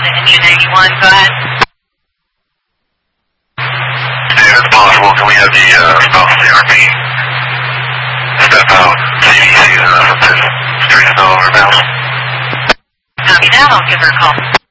to engine 81, go ahead. Hey, if it's possible, can we have the spouse CRP step out CDC and up to street snow over now? Copy that, I'll give her a call.